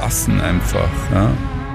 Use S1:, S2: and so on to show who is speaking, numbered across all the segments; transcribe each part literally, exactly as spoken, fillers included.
S1: verlassen einfach. Ja.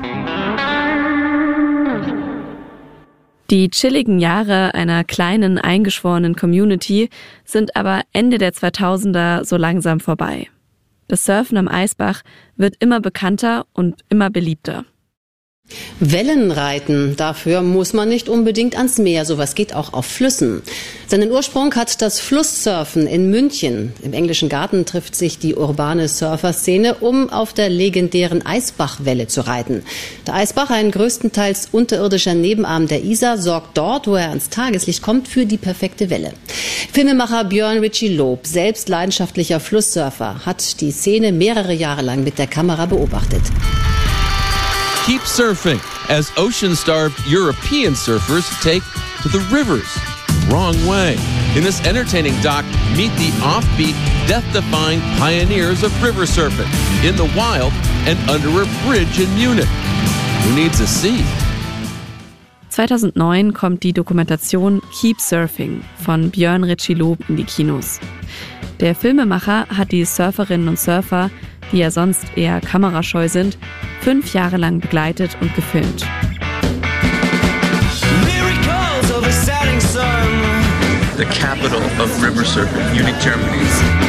S2: Die chilligen Jahre einer kleinen, eingeschworenen Community sind aber Ende der zweitausender so langsam vorbei. Das Surfen am Eisbach wird immer bekannter und immer beliebter.
S3: Wellenreiten, dafür muss man nicht unbedingt ans Meer, sowas geht auch auf Flüssen. Seinen Ursprung hat das Flusssurfen in München. Im Englischen Garten trifft sich die urbane Surferszene, um auf der legendären Eisbachwelle zu reiten. Der Eisbach, ein größtenteils unterirdischer Nebenarm der Isar, sorgt dort, wo er ans Tageslicht kommt, für die perfekte Welle. Filmemacher Björn Ritchie Lob, selbst leidenschaftlicher Flusssurfer, hat die Szene mehrere Jahre lang mit der Kamera beobachtet.
S4: Keep surfing as ocean-starved European surfers take to the rivers the wrong way. In this entertaining doc, meet the offbeat, death-defying pioneers of river surfing in the wild and under a bridge in Munich. Who needs a sea?
S2: zweitausendneun kommt die Dokumentation Keep Surfing von Björn Ritchie Lob in die Kinos. Der Filmemacher hat die Surferinnen und Surfer, die ja sonst eher kamerascheu sind, fünf Jahre lang begleitet und gefilmt.
S5: The capital of river surfing, Munich, Germany.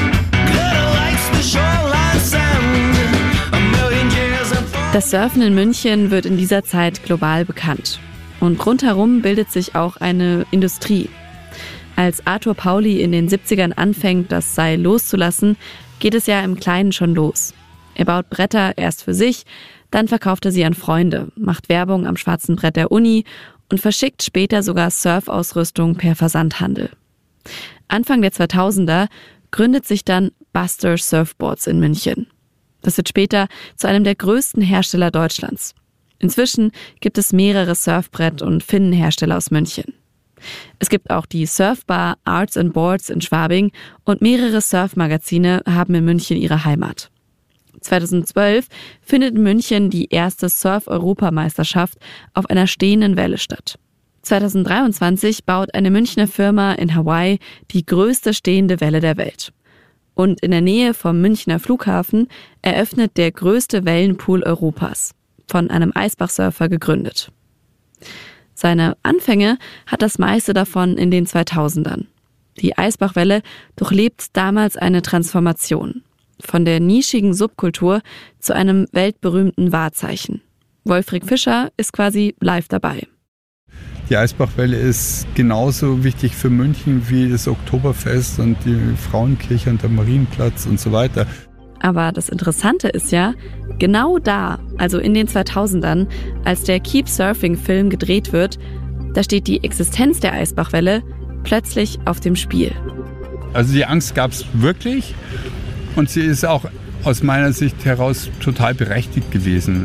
S2: Das Surfen in München wird in dieser Zeit global bekannt. Und rundherum bildet sich auch eine Industrie. Als Arthur Pauli in den siebzigern anfängt, das Seil loszulassen, geht es ja im Kleinen schon los. Er baut Bretter erst für sich, dann verkauft er sie an Freunde, macht Werbung am schwarzen Brett der Uni und verschickt später sogar Surfausrüstung per Versandhandel. Anfang der zweitausender gründet sich dann Buster Surfboards in München. Das wird später zu einem der größten Hersteller Deutschlands. Inzwischen gibt es mehrere Surfbrett- und Finnenhersteller aus München. Es gibt auch die Surfbar Arts and Boards in Schwabing und mehrere Surfmagazine haben in München ihre Heimat. zweitausendzwölf findet in München die erste Surf-Europameisterschaft auf einer stehenden Welle statt. zweitausenddreiundzwanzig baut eine Münchner Firma in Hawaii die größte stehende Welle der Welt. Und in der Nähe vom Münchner Flughafen eröffnet der größte Wellenpool Europas, von einem Eisbachsurfer gegründet. Seine Anfänge hat das meiste davon in den zweitausendern. Die Eisbachwelle durchlebt damals eine Transformation. Von der nischigen Subkultur zu einem weltberühmten Wahrzeichen. Wolfried Fischer ist quasi live dabei.
S1: Die Eisbachwelle ist genauso wichtig für München wie das Oktoberfest und die Frauenkirche und der Marienplatz und so weiter.
S2: Aber das Interessante ist ja, genau da, also in den zweitausendern, als der Keep Surfing-Film gedreht wird, da steht die Existenz der Eisbachwelle plötzlich auf dem Spiel.
S1: Also die Angst gab es wirklich und sie ist auch aus meiner Sicht heraus total berechtigt gewesen.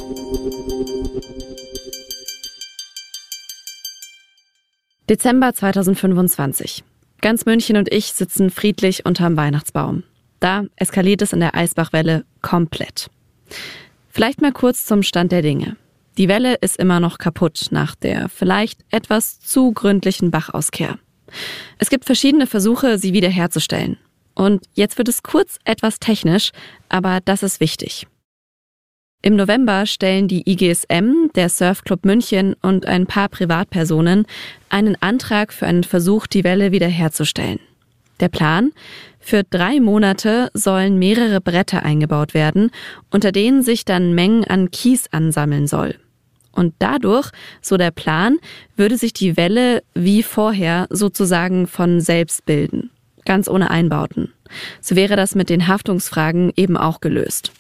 S2: Dezember zweitausendfünfundzwanzig. Ganz München und ich sitzen friedlich unterm Weihnachtsbaum. Da eskaliert es in der Eisbachwelle komplett. Vielleicht mal kurz zum Stand der Dinge. Die Welle ist immer noch kaputt nach der vielleicht etwas zu gründlichen Bachauskehr. Es gibt verschiedene Versuche, sie wiederherzustellen. Und jetzt wird es kurz etwas technisch, aber das ist wichtig. Im November stellen die I G S M, der Surfclub München und ein paar Privatpersonen einen Antrag für einen Versuch, die Welle wiederherzustellen. Der Plan? Für drei Monate sollen mehrere Bretter eingebaut werden, unter denen sich dann Mengen an Kies ansammeln soll. Und dadurch, so der Plan, würde sich die Welle wie vorher sozusagen von selbst bilden. Ganz ohne Einbauten. So wäre das mit den Haftungsfragen eben auch gelöst.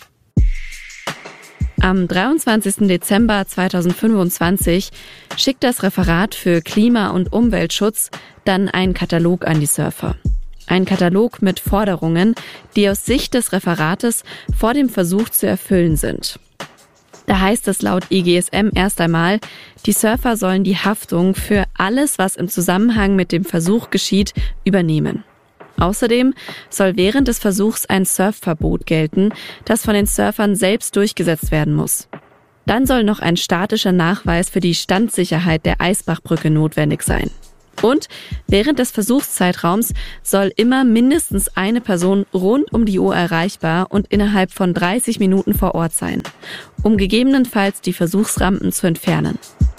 S2: Am dreiundzwanzigsten Dezember zweitausendfünfundzwanzig schickt das Referat für Klima- und Umweltschutz dann einen Katalog an die Surfer. Ein Katalog mit Forderungen, die aus Sicht des Referates vor dem Versuch zu erfüllen sind. Da heißt es laut I G S M erst einmal, die Surfer sollen die Haftung für alles, was im Zusammenhang mit dem Versuch geschieht, übernehmen. Außerdem soll während des Versuchs ein Surfverbot gelten, das von den Surfern selbst durchgesetzt werden muss. Dann soll noch ein statischer Nachweis für die Standsicherheit der Eisbachbrücke notwendig sein. Und während des Versuchszeitraums soll immer mindestens eine Person rund um die Uhr erreichbar und innerhalb von dreißig Minuten vor Ort sein, um gegebenenfalls die Versuchsrampen zu entfernen.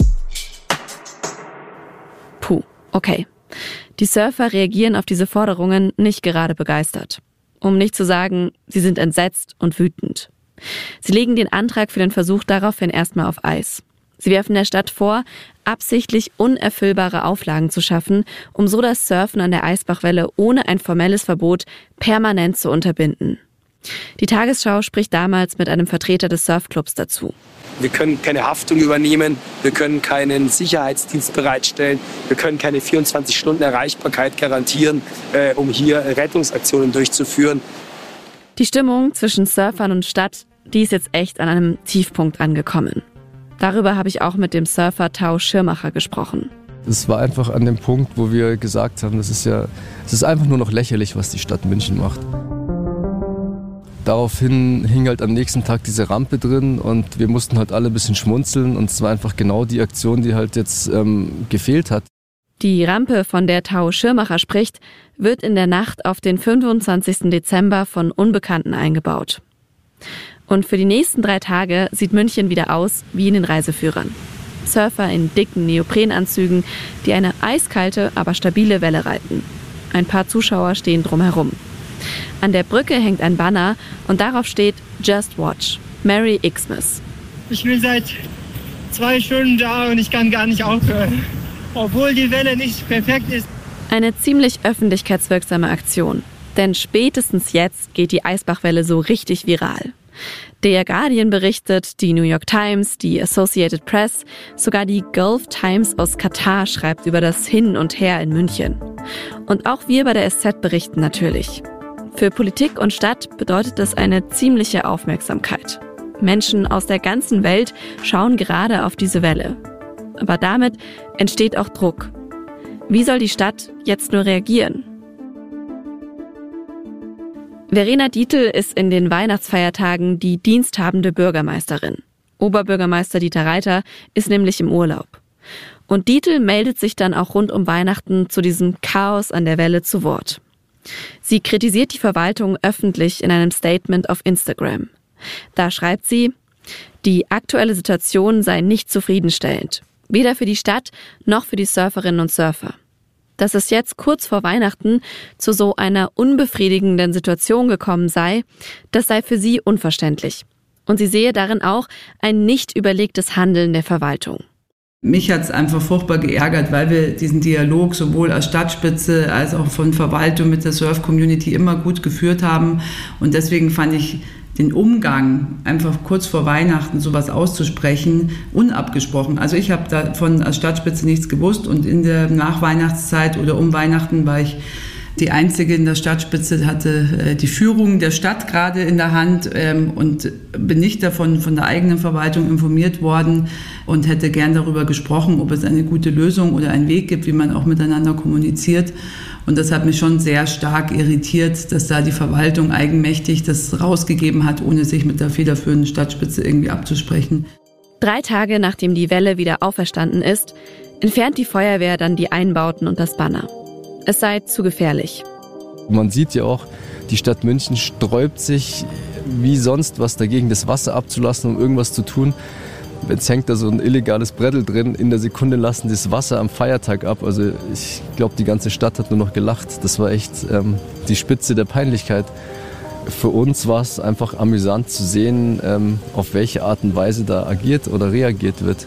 S2: Puh, okay. Die Surfer reagieren auf diese Forderungen nicht gerade begeistert. Um nicht zu sagen, sie sind entsetzt und wütend. Sie legen den Antrag für den Versuch daraufhin erstmal auf Eis. Sie werfen der Stadt vor, absichtlich unerfüllbare Auflagen zu schaffen, um so das Surfen an der Eisbachwelle ohne ein formelles Verbot permanent zu unterbinden. Die Tagesschau spricht damals mit einem Vertreter des Surfclubs dazu.
S6: Wir können keine Haftung übernehmen, wir können keinen Sicherheitsdienst bereitstellen, wir können keine vierundzwanzig Stunden Erreichbarkeit garantieren, äh, um hier Rettungsaktionen durchzuführen.
S2: Die Stimmung zwischen Surfern und Stadt, die ist jetzt echt an einem Tiefpunkt angekommen. Darüber habe ich auch mit dem Surfer Tao Schirmacher gesprochen.
S7: Es war einfach an dem Punkt, wo wir gesagt haben, das ist ja, es ist einfach nur noch lächerlich, was die Stadt München macht. Daraufhin hing halt am nächsten Tag diese Rampe drin und wir mussten halt alle ein bisschen schmunzeln und es war einfach genau die Aktion, die halt jetzt ähm, gefehlt hat.
S2: Die Rampe, von der Tao Schirmacher spricht, wird in der Nacht auf den fünfundzwanzigsten Dezember von Unbekannten eingebaut. Und für die nächsten drei Tage sieht München wieder aus wie in den Reiseführern. Surfer in dicken Neoprenanzügen, die eine eiskalte, aber stabile Welle reiten. Ein paar Zuschauer stehen drumherum. An der Brücke hängt ein Banner und darauf steht Just Watch, Merry Xmas.
S8: Ich bin seit zwei Stunden da und ich kann gar nicht aufhören, obwohl die Welle nicht perfekt ist.
S2: Eine ziemlich öffentlichkeitswirksame Aktion, denn spätestens jetzt geht die Eisbachwelle so richtig viral. Der Guardian berichtet, die New York Times, die Associated Press, sogar die Gulf Times aus Katar schreibt über das Hin und Her in München. Und auch wir bei der S Z berichten natürlich. Für Politik und Stadt bedeutet das eine ziemliche Aufmerksamkeit. Menschen aus der ganzen Welt schauen gerade auf diese Welle. Aber damit entsteht auch Druck. Wie soll die Stadt jetzt nur reagieren? Verena Dietl ist in den Weihnachtsfeiertagen die diensthabende Bürgermeisterin. Oberbürgermeister Dieter Reiter ist nämlich im Urlaub. Und Dietl meldet sich dann auch rund um Weihnachten zu diesem Chaos an der Welle zu Wort. Sie kritisiert die Verwaltung öffentlich in einem Statement auf Instagram. Da schreibt sie, die aktuelle Situation sei nicht zufriedenstellend. Weder für die Stadt noch für die Surferinnen und Surfer. Dass es jetzt kurz vor Weihnachten zu so einer unbefriedigenden Situation gekommen sei, das sei für sie unverständlich. Und sie sehe darin auch ein nicht überlegtes Handeln der Verwaltung.
S9: Mich hat es einfach furchtbar geärgert, weil wir diesen Dialog sowohl als Stadtspitze als auch von Verwaltung mit der Surf-Community immer gut geführt haben. Und deswegen fand ich den Umgang, einfach kurz vor Weihnachten sowas auszusprechen, unabgesprochen. Also ich habe davon als Stadtspitze nichts gewusst und in der Nachweihnachtszeit oder um Weihnachten war ich die Einzige in der Stadtspitze, hatte die Führung der Stadt gerade in der Hand und bin nicht davon von der eigenen Verwaltung informiert worden und hätte gern darüber gesprochen, ob es eine gute Lösung oder einen Weg gibt, wie man auch miteinander kommuniziert. Und das hat mich schon sehr stark irritiert, dass da die Verwaltung eigenmächtig das rausgegeben hat, ohne sich mit der federführenden Stadtspitze irgendwie abzusprechen.
S2: Drei Tage nachdem die Welle wieder auferstanden ist, entfernt die Feuerwehr dann die Einbauten und das Banner. Es sei zu gefährlich.
S7: Man sieht ja auch, die Stadt München sträubt sich wie sonst was dagegen, das Wasser abzulassen, um irgendwas zu tun. Jetzt hängt da so ein illegales Brettel drin, in der Sekunde lassen das Wasser am Feiertag ab. Also ich glaube, die ganze Stadt hat nur noch gelacht. Das war echt ähm, die Spitze der Peinlichkeit. Für uns war es einfach amüsant zu sehen, ähm, auf welche Art und Weise da agiert oder reagiert wird.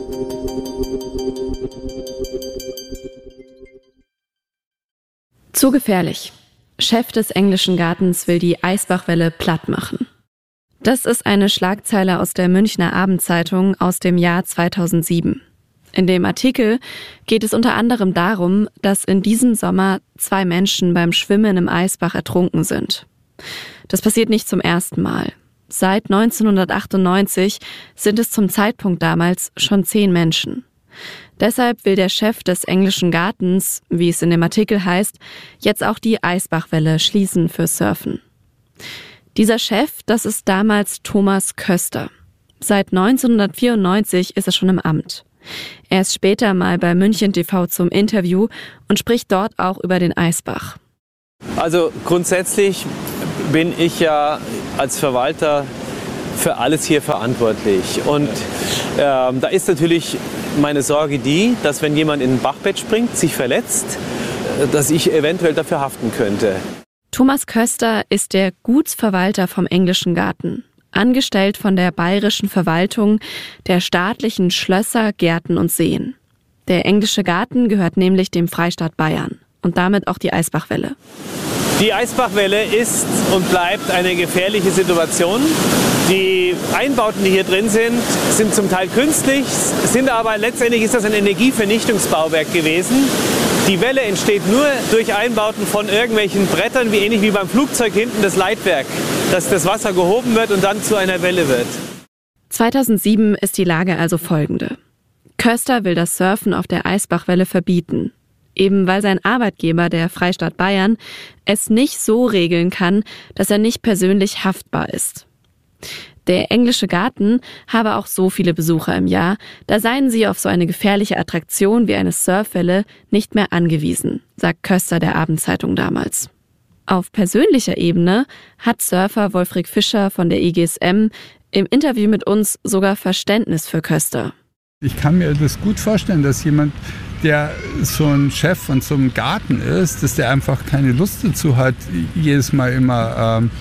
S2: Zu gefährlich. Chef des englischen Gartens will die Eisbachwelle platt machen. Das ist eine Schlagzeile aus der Münchner Abendzeitung aus dem Jahr zweitausendsieben. In dem Artikel geht es unter anderem darum, dass in diesem Sommer zwei Menschen beim Schwimmen im Eisbach ertrunken sind. Das passiert nicht zum ersten Mal. Seit neunzehnhundertachtundneunzig sind es zum Zeitpunkt damals schon zehn Menschen. Deshalb will der Chef des englischen Gartens, wie es in dem Artikel heißt, jetzt auch die Eisbachwelle schließen für Surfen. Dieser Chef, das ist damals Thomas Köster. Seit neunzehnhundertvierundneunzig ist er schon im Amt. Er ist später mal bei München T V zum Interview und spricht dort auch über den Eisbach.
S10: Also grundsätzlich bin ich ja als Verwalter für alles hier verantwortlich. Und äh, da ist natürlich meine Sorge die, dass wenn jemand in ein Bachbett springt, sich verletzt, dass ich eventuell dafür haften könnte.
S2: Thomas Köster ist der Gutsverwalter vom Englischen Garten, angestellt von der Bayerischen Verwaltung der staatlichen Schlösser, Gärten und Seen. Der Englische Garten gehört nämlich dem Freistaat Bayern und damit auch die Eisbachwelle.
S10: Die Eisbachwelle ist und bleibt eine gefährliche Situation. Die Einbauten, die hier drin sind, sind zum Teil künstlich, sind aber letztendlich ist das ein Energievernichtungsbauwerk gewesen. Die Welle entsteht nur durch Einbauten von irgendwelchen Brettern, wie ähnlich wie beim Flugzeug hinten das Leitwerk, dass das Wasser gehoben wird und dann zu einer Welle wird.
S2: zweitausendsieben ist die Lage also folgende. Köster will das Surfen auf der Eisbachwelle verbieten. Eben weil sein Arbeitgeber, der Freistaat Bayern, es nicht so regeln kann, dass er nicht persönlich haftbar ist. Der Englische Garten habe auch so viele Besucher im Jahr, da seien sie auf so eine gefährliche Attraktion wie eine Surfwelle nicht mehr angewiesen, sagt Köster der Abendzeitung damals. Auf persönlicher Ebene hat Surfer Wolfric Fischer von der I G S M im Interview mit uns sogar Verständnis für Köster.
S1: Ich kann mir das gut vorstellen, dass jemand, der so ein Chef von so einem Garten ist, dass der einfach keine Lust dazu hat, jedes Mal immer ähm,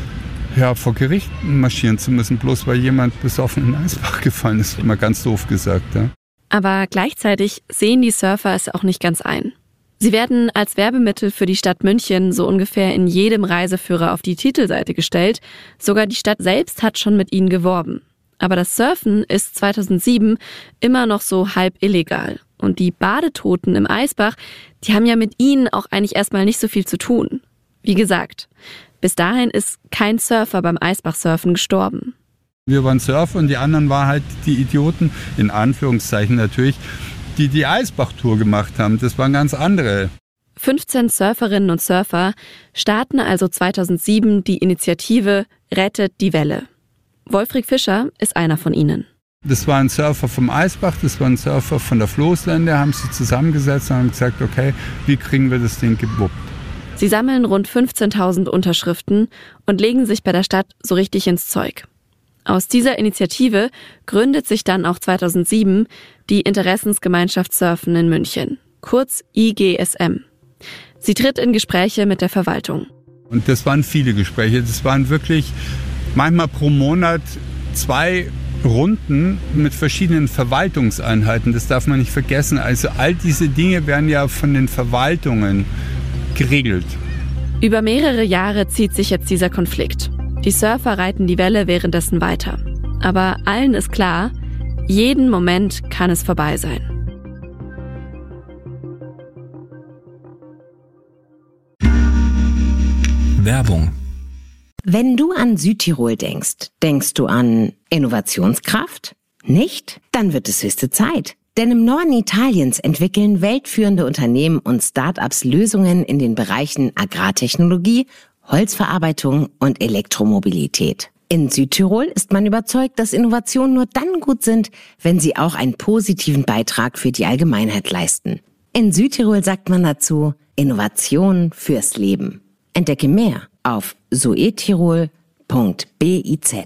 S1: ja, vor Gericht marschieren zu müssen, bloß weil jemand besoffen in den Eisbach gefallen ist, immer ganz doof gesagt. Ja.
S2: Aber gleichzeitig sehen die Surfer es auch nicht ganz ein. Sie werden als Werbemittel für die Stadt München so ungefähr in jedem Reiseführer auf die Titelseite gestellt. Sogar die Stadt selbst hat schon mit ihnen geworben. Aber das Surfen ist zweitausendsieben immer noch so halb illegal. Und die Badetoten im Eisbach, die haben ja mit ihnen auch eigentlich erstmal nicht so viel zu tun. Wie gesagt, bis dahin ist kein Surfer beim Eisbachsurfen gestorben.
S1: Wir waren Surfer und die anderen waren halt die Idioten, in Anführungszeichen natürlich, die die Eisbachtour gemacht haben. Das waren ganz andere.
S2: fünfzehn Surferinnen und Surfer starten also zweitausendsieben die Initiative Rettet die Welle. Wolfric Fischer ist einer von ihnen.
S1: Das war ein Surfer vom Eisbach, das war ein Surfer von der Floßlände, haben sich zusammengesetzt und haben gesagt, okay, wie kriegen wir das Ding gewuppt?
S2: Sie sammeln rund fünfzehntausend Unterschriften und legen sich bei der Stadt so richtig ins Zeug. Aus dieser Initiative gründet sich dann auch zweitausendsieben die Interessensgemeinschaft Surfen in München, kurz I G S M. Sie tritt in Gespräche mit der Verwaltung.
S1: Und das waren viele Gespräche, das waren wirklich manchmal pro Monat zwei Runden mit verschiedenen Verwaltungseinheiten, das darf man nicht vergessen. Also all diese Dinge werden ja von den Verwaltungen geregelt.
S2: Über mehrere Jahre zieht sich jetzt dieser Konflikt. Die Surfer reiten die Welle währenddessen weiter. Aber allen ist klar, jeden Moment kann es vorbei sein.
S11: Werbung.
S12: Wenn du an Südtirol denkst, denkst du an Innovationskraft? Nicht? Dann wird es höchste Zeit. Denn im Norden Italiens entwickeln weltführende Unternehmen und Start-ups Lösungen in den Bereichen Agrartechnologie, Holzverarbeitung und Elektromobilität. In Südtirol ist man überzeugt, dass Innovationen nur dann gut sind, wenn sie auch einen positiven Beitrag für die Allgemeinheit leisten. In Südtirol sagt man dazu Innovation fürs Leben. Entdecke mehr auf soetirol punkt biz.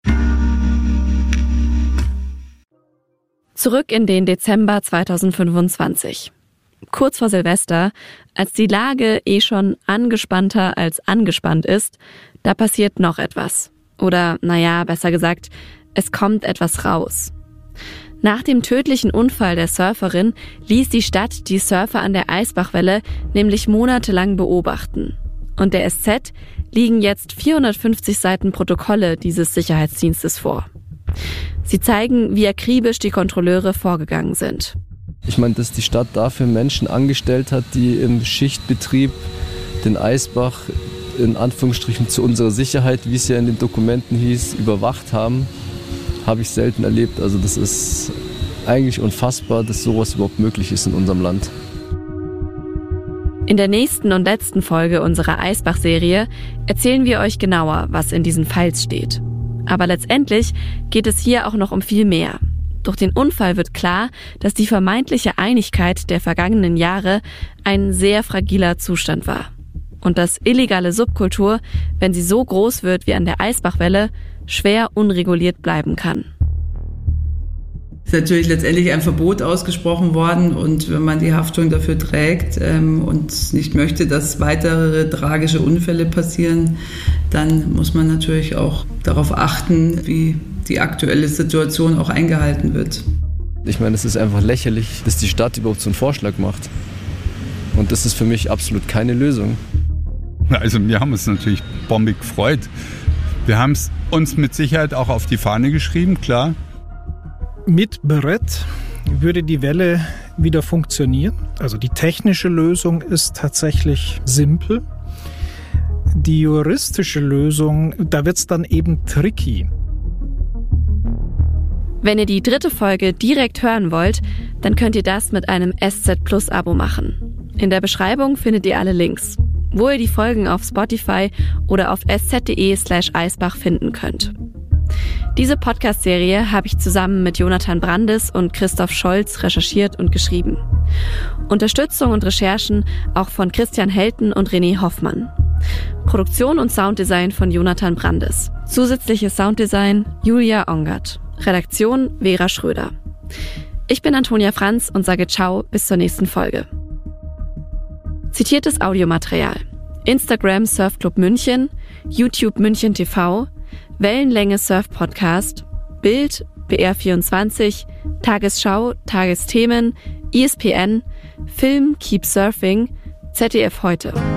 S2: Zurück in den Dezember zweitausendfünfundzwanzig. Kurz vor Silvester, als die Lage eh schon angespannter als angespannt ist, da passiert noch etwas. Oder, naja, besser gesagt, es kommt etwas raus. Nach dem tödlichen Unfall der Surferin ließ die Stadt die Surfer an der Eisbachwelle nämlich monatelang beobachten. Und der S Z liegen jetzt vierhundertfünfzig Seiten Protokolle dieses Sicherheitsdienstes vor. Sie zeigen, wie akribisch die Kontrolleure vorgegangen sind.
S7: Ich meine, dass die Stadt dafür Menschen angestellt hat, die im Schichtbetrieb den Eisbach in Anführungsstrichen zu unserer Sicherheit, wie es ja in den Dokumenten hieß, überwacht haben, habe ich selten erlebt. Also das ist eigentlich unfassbar, dass sowas überhaupt möglich ist in unserem Land.
S2: In der nächsten und letzten Folge unserer Eisbach-Serie erzählen wir euch genauer, was in diesen Files steht. Aber letztendlich geht es hier auch noch um viel mehr. Durch den Unfall wird klar, dass die vermeintliche Einigkeit der vergangenen Jahre ein sehr fragiler Zustand war. Und dass illegale Subkultur, wenn sie so groß wird wie an der Eisbachwelle, schwer unreguliert bleiben kann.
S9: Es ist natürlich letztendlich ein Verbot ausgesprochen worden und wenn man die Haftung dafür trägt ähm, und nicht möchte, dass weitere tragische Unfälle passieren, dann muss man natürlich auch darauf achten, wie die aktuelle Situation auch eingehalten wird.
S7: Ich meine, es ist einfach lächerlich, dass die Stadt überhaupt so einen Vorschlag macht. Und das ist für mich absolut keine Lösung.
S1: Also wir haben uns natürlich bombig gefreut. Wir haben es uns mit Sicherheit auch auf die Fahne geschrieben, klar.
S11: Mit Brett würde die Welle wieder funktionieren. Also die technische Lösung ist tatsächlich simpel. Die juristische Lösung, da wird es dann eben tricky.
S2: Wenn ihr die dritte Folge direkt hören wollt, dann könnt ihr das mit einem S Z Plus Abo machen. In der Beschreibung findet ihr alle Links, wo ihr die Folgen auf Spotify oder auf sz.de slash eisbach finden könnt. Diese Podcast-Serie habe ich zusammen mit Jonathan Brandis und Christoph Scholz recherchiert und geschrieben. Unterstützung und Recherchen auch von Christian Helten und René Hoffmann. Produktion und Sounddesign von Jonathan Brandis. Zusätzliches Sounddesign Julia Ongert. Redaktion Vera Schröder. Ich bin Antonia Franz und sage Ciao bis zur nächsten Folge. Zitiertes Audiomaterial: Instagram Surfclub München, YouTube München T V, Wellenlänge Surf Podcast, Bild, B R vierundzwanzig, Tagesschau, Tagesthemen, I S P N, Film Keep Surfing, Z D F Heute.